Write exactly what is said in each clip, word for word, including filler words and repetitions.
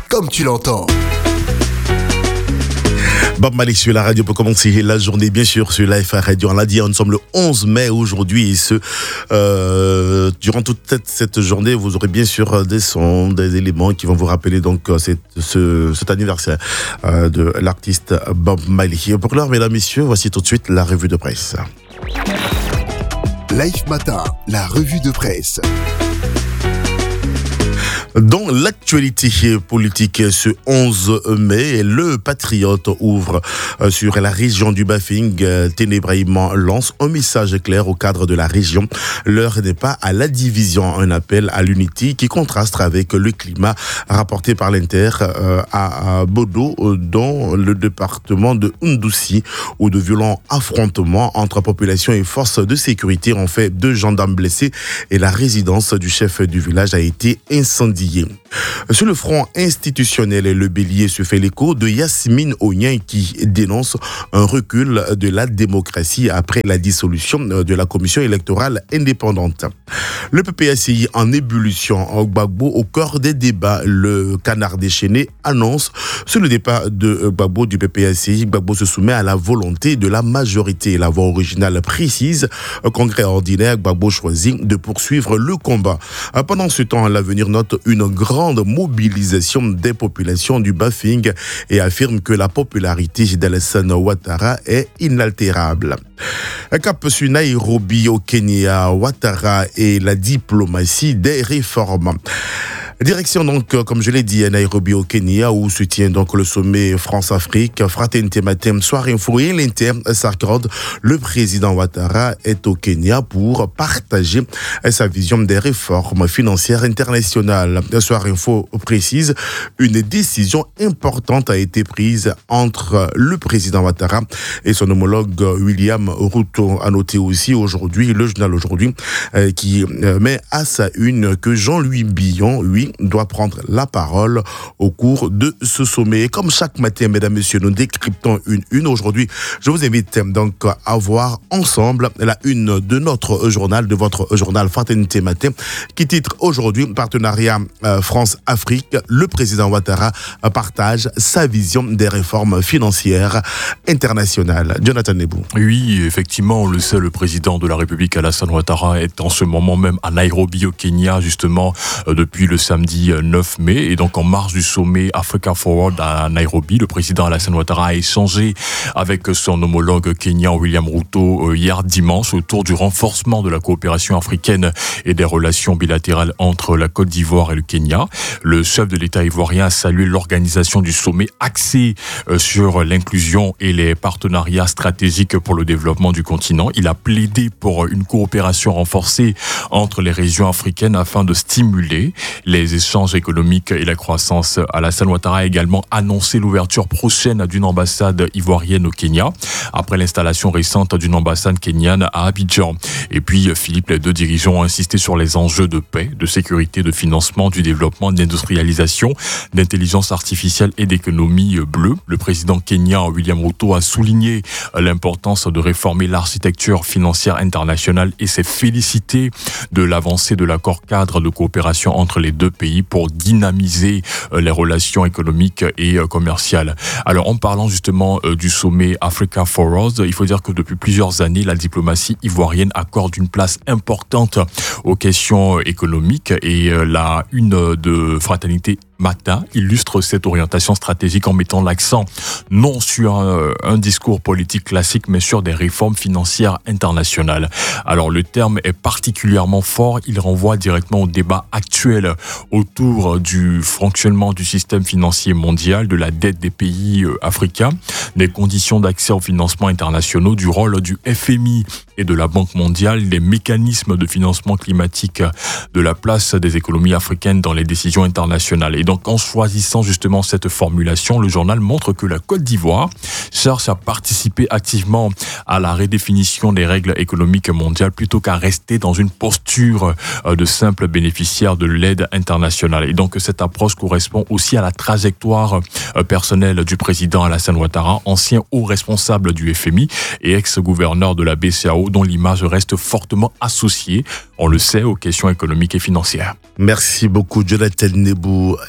comme tu l'entends. Bob Marley sur la radio pour commencer la journée, bien sûr, sur la F R Radio. On l'a dit, nous sommes le onze mai aujourd'hui et ce, euh, durant toute cette, cette journée, vous aurez bien sûr des sons, des éléments qui vont vous rappeler donc cette, ce, cet anniversaire euh, de l'artiste Bob Marley. Pour l'heure, mesdames, messieurs, voici tout de suite la revue de presse. Life Matin, la revue de presse. Dans l'actualité politique, ce onze mai, le Patriote ouvre sur la région du Bafing. Ténébraïman lance un message clair au cadre de la région. L'heure n'est pas à la division, un appel à l'unité qui contraste avec le climat rapporté par l'Inter à Bodo, dans le département de Ndoussi, où de violents affrontements entre population et forces de sécurité ont fait deux gendarmes blessés et la résidence du chef du village a été incendiée. Sur le front institutionnel, le bélier se fait l'écho de Yasmine Onyen qui dénonce un recul de la démocratie après la dissolution de la commission électorale indépendante. Le P P A C I en ébullition, Gbagbo au cœur des débats. Le canard déchaîné annonce sur le départ de Gbagbo du P P A C I. Gbagbo se soumet à la volonté de la majorité. La voix originale précise, congrès ordinaire, Gbagbo choisit de poursuivre le combat. Pendant ce temps, l'avenir note une grande mobilisation des populations du Bafing et affirme que la popularité d'Alassane Ouattara est inaltérable. Cap sur Nairobi au Kenya, Ouattara et la diplomatie des réformes. Direction donc, comme je l'ai dit, à Nairobi au Kenya, où se tient donc le sommet France-Afrique. Fraternité Matin, Soir Info et l'Inter s'accordent. Le président Ouattara est au Kenya pour partager sa vision des réformes financières internationales. Soir Info précise, une décision importante a été prise entre le président Ouattara et son homologue William Ruto. A noter aussi aujourd'hui, le journal aujourd'hui, qui met à sa une que Jean-Louis Billon, lui, doit prendre la parole au cours de ce sommet. Et comme chaque matin, mesdames, messieurs, nous décryptons une une. Aujourd'hui, je vous invite donc à voir ensemble la une de notre journal, de votre journal Fraternité Matin, qui titre aujourd'hui Partenariat France-Afrique. Le président Ouattara partage sa vision des réformes financières internationales. Jonathan Nebou. Oui, effectivement, on le sait, le président de la République, Alassane Ouattara, est en ce moment même à Nairobi, au Kenya, justement, depuis le samedi neuf mai. Et donc, en marge du sommet Africa Forward à Nairobi, le président Alassane Ouattara a échangé avec son homologue kenyan William Ruto hier dimanche autour du renforcement de la coopération africaine et des relations bilatérales entre la Côte d'Ivoire et le Kenya. Le chef de l'État ivoirien a salué l'organisation du sommet axé sur l'inclusion et les partenariats stratégiques pour le développement du continent. Il a plaidé pour une coopération renforcée entre les régions africaines afin de stimuler les échanges économiques et la croissance. Alassane Ouattara a également annoncé l'ouverture prochaine d'une ambassade ivoirienne au Kenya, après l'installation récente d'une ambassade kenyane à Abidjan. Et puis, Philippe, les deux dirigeants ont insisté sur les enjeux de paix, de sécurité, de financement, du développement, d'industrialisation, d'intelligence artificielle et d'économie bleue. Le président kenyan William Ruto a souligné l'importance de réformer l'architecture financière internationale et s'est félicité de l'avancée de l'accord cadre de coopération entre les deux pays pour dynamiser les relations économiques et commerciales. Alors, en parlant justement du sommet Africa Forward, il faut dire que depuis plusieurs années, la diplomatie ivoirienne accorde une place importante aux questions économiques et la une de Fraternité Matin illustre cette orientation stratégique en mettant l'accent non sur un, un discours politique classique, mais sur des réformes financières internationales. Alors, le terme est particulièrement fort. Il renvoie directement au débat actuel autour du fonctionnement du système financier mondial, de la dette des pays africains, des conditions d'accès aux financements internationaux, du rôle du F M I et de la Banque mondiale, des mécanismes de financement climatique, de la place des économies africaines dans les décisions internationales. Et donc, en choisissant justement cette formulation, le journal montre que la Côte d'Ivoire cherche à participer activement à la redéfinition des règles économiques mondiales plutôt qu'à rester dans une posture de simple bénéficiaire de l'aide internationale. Et donc, cette approche correspond aussi à la trajectoire personnelle du président Alassane Ouattara, ancien haut responsable du F M I et ex-gouverneur de la B C A O, dont l'image reste fortement associée, on le sait, aux questions économiques et financières. Merci beaucoup, Jonathan Nebou. Et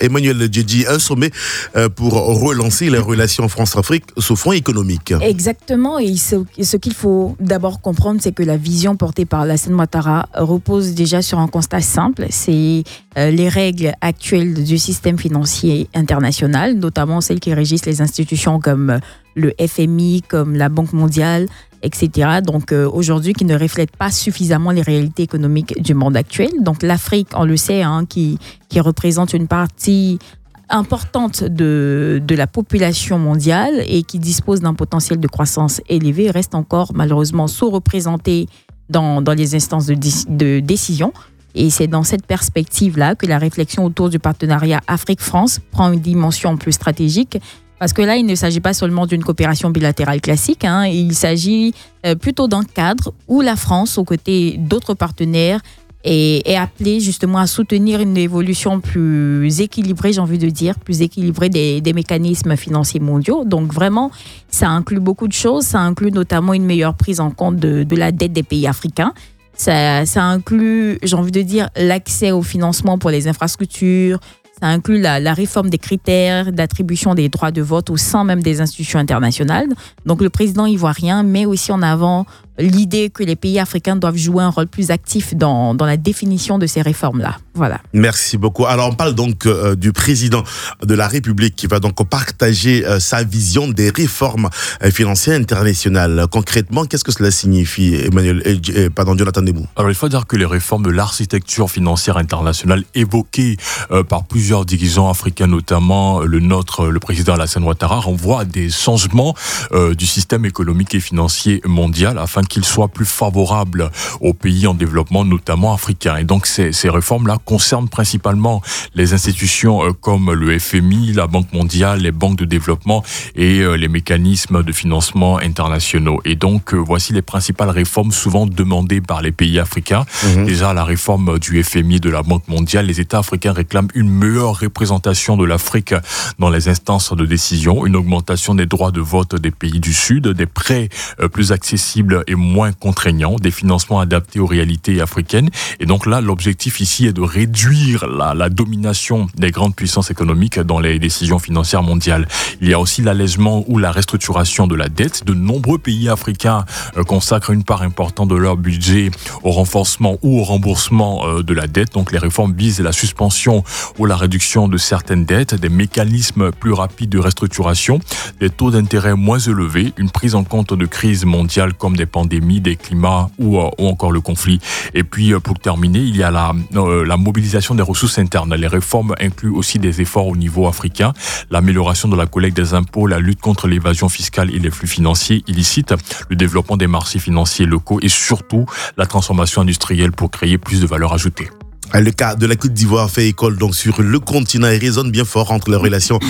Emmanuel Djedji, un sommet pour relancer les relations France-Afrique sous fond économique. Exactement, et ce, ce qu'il faut d'abord comprendre, c'est que la vision portée par Alassane Ouattara repose déjà sur un constat simple, c'est euh, les règles actuelles du système financier international, notamment celles qui régissent les institutions comme le F M I, comme la Banque mondiale, et cetera. Donc euh, aujourd'hui, qui ne reflètent pas suffisamment les réalités économiques du monde actuel. Donc l'Afrique, on le sait, hein, qui, qui représente une partie importante de, de la population mondiale et qui dispose d'un potentiel de croissance élevé, reste encore malheureusement sous-représentée dans, dans les instances de, de décision. Et c'est dans cette perspective-là que la réflexion autour du partenariat Afrique-France prend une dimension plus stratégique. Parce que là, il ne s'agit pas seulement d'une coopération bilatérale classique, hein, il s'agit euh, plutôt d'un cadre où la France, aux côtés d'autres partenaires, est, est appelée justement à soutenir une évolution plus équilibrée, j'ai envie de dire, plus équilibrée des, des mécanismes financiers mondiaux. Donc vraiment, ça inclut beaucoup de choses, ça inclut notamment une meilleure prise en compte de, de la dette des pays africains. Ça, ça inclut, j'ai envie de dire, l'accès au financement pour les infrastructures. Ça inclut la, la réforme des critères d'attribution des droits de vote au sein même des institutions internationales. Donc le président ivoirien met aussi en avant l'idée que les pays africains doivent jouer un rôle plus actif dans, dans la définition de ces réformes-là. Voilà. Merci beaucoup. Alors on parle donc euh, du président de la République qui va donc partager euh, sa vision des réformes euh, financières internationales. Concrètement, qu'est-ce que cela signifie, Emmanuel, euh, euh, pardon, Jonathan Debout? Alors il faut dire que les réformes de l'architecture financière internationale évoquées euh, par plusieurs dirigeants africains, notamment le nôtre, le président Alassane Ouattara, renvoient à des changements euh, du système économique et financier mondial afin qu'il soit plus favorable aux pays en développement, notamment africains. Et donc ces, ces réformes-là concernent principalement les institutions euh, comme le F M I, la Banque mondiale, les banques de développement et euh, les mécanismes de financement internationaux. Et donc euh, voici les principales réformes souvent demandées par les pays africains. Mmh. Déjà la réforme du F M I, de la Banque mondiale, les États africains réclament une meilleure représentation de l'Afrique dans les instances de décision, une augmentation des droits de vote des pays du Sud, des prêts euh, plus accessibles et moins contraignants, des financements adaptés aux réalités africaines. Et donc là, l'objectif ici est de réduire la, la domination des grandes puissances économiques dans les décisions financières mondiales. Il y a aussi l'allègement ou la restructuration de la dette. De nombreux pays africains euh, consacrent une part importante de leur budget au renforcement ou au remboursement euh, de la dette. Donc les réformes visent la suspension ou la réduction de certaines dettes, des mécanismes plus rapides de restructuration, des taux d'intérêt moins élevés, une prise en compte de crises mondiales comme des pandémies, des climats ou, euh, ou encore le conflit. Et puis euh, pour terminer, il y a la, euh, la mobilisation des ressources internes. Les réformes incluent aussi des efforts au niveau africain, l'amélioration de la collecte des impôts, la lutte contre l'évasion fiscale et les flux financiers illicites, le développement des marchés financiers locaux et surtout la transformation industrielle pour créer plus de valeur ajoutée. Le cas de la Côte d'Ivoire fait école donc sur le continent et résonne bien fort entre les relations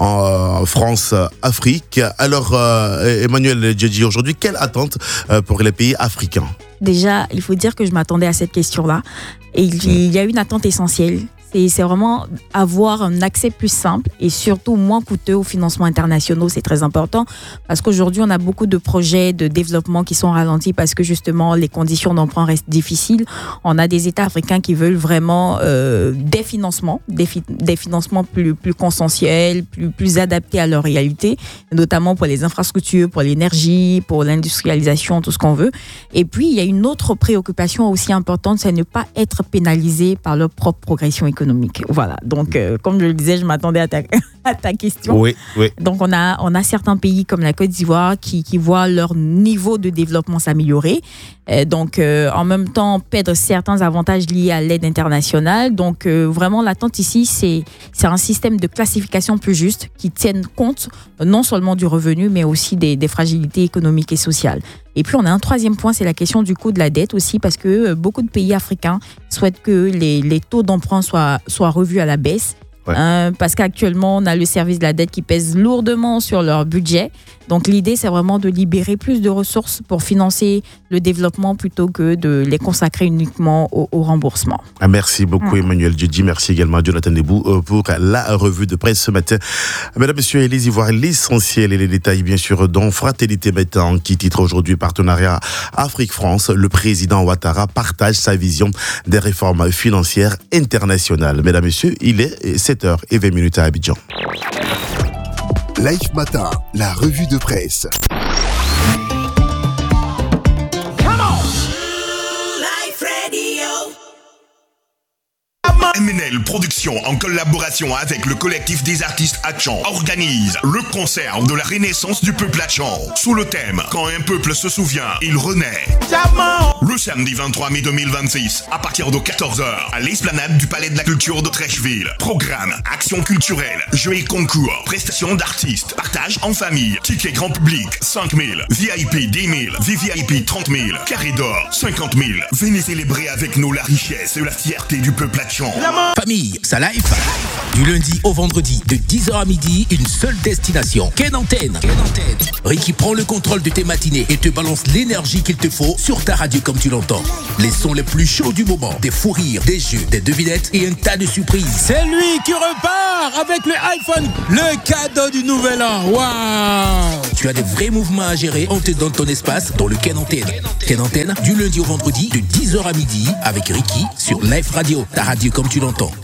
en France-Afrique. Alors, euh, Emmanuel Djedji, aujourd'hui, quelle attente pour les pays africains? Déjà, il faut dire que je m'attendais à cette question-là. Et il y a une attente essentielle. C'est, c'est vraiment avoir un accès plus simple et surtout moins coûteux aux financements internationaux. C'est très important parce qu'aujourd'hui, on a beaucoup de projets de développement qui sont ralentis parce que justement, les conditions d'emprunt restent difficiles. On a des États africains qui veulent vraiment euh, des financements, des, fi- des financements plus, plus consensuels, plus, plus adaptés à leur réalité, notamment pour les infrastructures, pour l'énergie, pour l'industrialisation, tout ce qu'on veut. Et puis, il y a une autre préoccupation aussi importante, c'est ne pas être pénalisé par leur propre progression économique. Économique. Voilà. Donc, euh, comme je le disais, je m'attendais à ta, à ta question. Oui, oui. Donc, on a, on a certains pays comme la Côte d'Ivoire qui, qui voient leur niveau de développement s'améliorer. Euh, donc, euh, en même temps, perdre certains avantages liés à l'aide internationale. Donc, euh, vraiment, l'attente ici, c'est, c'est un système de classification plus juste qui tienne compte non seulement du revenu, mais aussi des, des fragilités économiques et sociales. Et puis, on a un troisième point, c'est la question du coût de la dette aussi, parce que beaucoup de pays africains souhaitent que les, les taux d'emprunt soient, soient revus à la baisse. Ouais. Hein, parce qu'actuellement, on a le service de la dette qui pèse lourdement sur leur budget. Donc l'idée, c'est vraiment de libérer plus de ressources pour financer le développement plutôt que de les consacrer uniquement au, au remboursement. Merci beaucoup, mmh. Emmanuel Djidji. Merci également à Jonathan Debou pour la revue de presse ce matin. Mesdames, Messieurs, Élise Ivoire, l'essentiel et les détails, bien sûr, dont Fraternité Maintenant, qui titre aujourd'hui Partenariat Afrique-France. Le président Ouattara partage sa vision des réformes financières internationales. Mesdames, Messieurs, il est sept heures vingt à Abidjan. Life Matin, la revue de presse. M N L Productions, en collaboration avec le collectif des artistes Hatchan, organise le concert de la renaissance du peuple Hatchan, sous le thème « Quand un peuple se souvient, il renaît ». Le samedi vingt-trois mai deux mille vingt-six, à partir de quatorze heures, à l'esplanade du Palais de la Culture de Trècheville. Programme, actions culturelles, jeux et concours, prestations d'artistes, partage en famille, tickets grand public cinq mille, V I P dix mille, V V I P trente mille, carré d'or cinquante mille. Venez célébrer avec nous la richesse et la fierté du peuple Hatchan. Famille, ça live. Du lundi au vendredi, de dix heures à midi, une seule destination. Ken Antenne. Ken Antenne. Ricky prend le contrôle de tes matinées et te balance l'énergie qu'il te faut sur ta radio comme tu l'entends. Les sons les plus chauds du moment, des fous rires, des jeux, des devinettes et un tas de surprises. C'est lui qui repart avec le iPhone, le cadeau du nouvel an. Waouh! Tu as des vrais mouvements à gérer, on te donne ton espace dans le Ken Antenne. Ken Antenne, du lundi au vendredi, de dix heures à midi, avec Ricky sur Live Radio, ta radio comme tu l'entends.